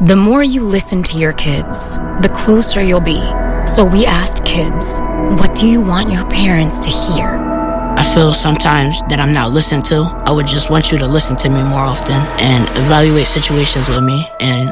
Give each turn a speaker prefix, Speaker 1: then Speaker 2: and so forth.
Speaker 1: The more you listen to your kids, the closer you'll be. So we asked kids, what do you want your parents to hear?
Speaker 2: I feel sometimes that I'm not listened to. I would just want you to listen to me more often and evaluate situations with me and